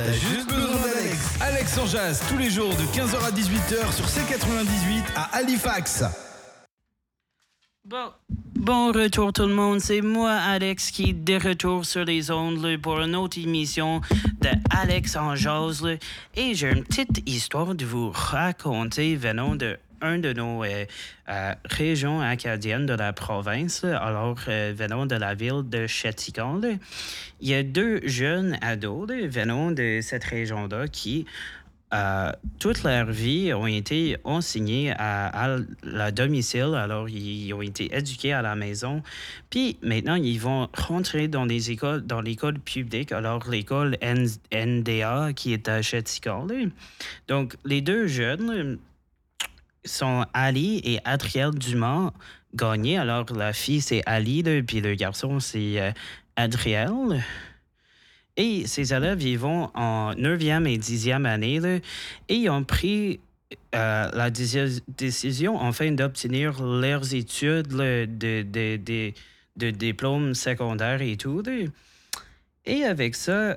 T'as juste besoin d'Alex. Alex en jazz tous les jours de 15h à 18h sur C98 à Halifax. Bon retour tout le monde, c'est moi Alex qui est de retour sur les ondes là, pour une autre émission de Alex en jazz là. Et j'ai une petite histoire de vous raconter venant de un de nos régions acadiennes de la province, là, alors venant de la ville de Chéticon. Là. Il y a deux jeunes ados là, venant de cette région-là qui toute leur vie ont été enseignés à la domicile, alors ils ont été éduqués à la maison. Puis maintenant, ils vont rentrer dans les écoles, dans l'école publique, alors l'école NDA qui est à Chéticon. Donc, les deux jeunes sont Ali et Adriel Dumas Gagné. Alors, la fille, c'est Ali, là, puis le garçon, c'est Adriel. Et ces élèves, ils vont en 9e et 10e année, là, et ils ont pris la décision, enfin, d'obtenir leurs études là, de diplôme secondaire et tout. Là. Et avec ça,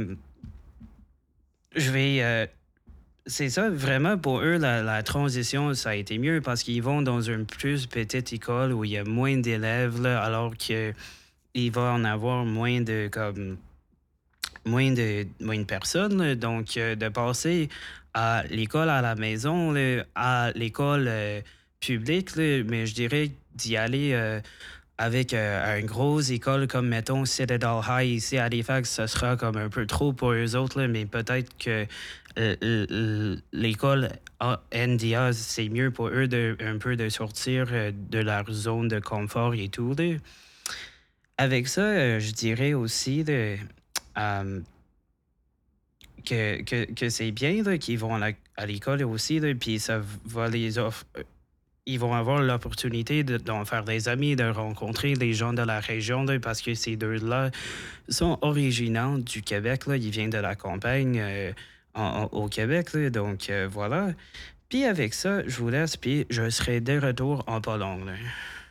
je vais... c'est ça, vraiment, pour eux, la transition, ça a été mieux parce qu'ils vont dans une plus petite école où il y a moins d'élèves, là, alors qu'il va en avoir moins de personnes. Là. Donc, de passer à l'école à la maison, là, à l'école publique, là, mais je dirais d'y aller avec une grosse école comme, mettons, Citadel High ici à Halifax, ça sera comme un peu trop pour eux autres, là, mais peut-être que l'école NDA, c'est mieux pour eux un peu de sortir de leur zone de confort et tout. Là. Avec ça, je dirais aussi que c'est bien là, qu'ils vont à l'école aussi, là, puis ça va les offrir. Ils vont avoir l'opportunité d'en faire des amis, de rencontrer des gens de la région, là, parce que ces deux-là sont originaires du Québec. Là. Ils viennent de la campagne au Québec. Là, donc, voilà. Puis avec ça, je vous laisse, puis je serai de retour en pas long. Là.